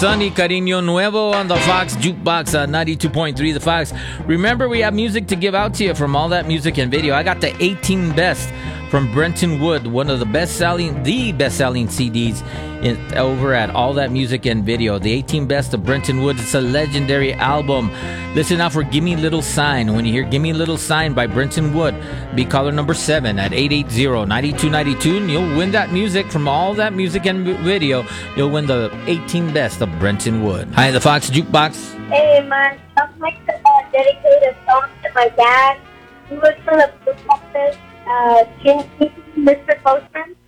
Sunny Cariño Nuevo on the Fox Jukebox 92.3 The Fox. Remember, we have music to give out to you from All That Music and Video. I got the 18 Best from Brenton Wood, one of the best-selling CDs over at All That Music and Video. The 18 Best of Brenton Wood. It's a legendary album. Listen out for Gimme Little Sign. When you hear Gimme Little Sign by Brenton Wood, be caller number 7 at 880-9292, and you'll win that music from All That Music and Video. You'll win the 18 Best of Brenton Wood. Hi, the Fox Jukebox. Hey, man. I'd like to dedicate a song to my dad. He was from the post office, Mr. Postman.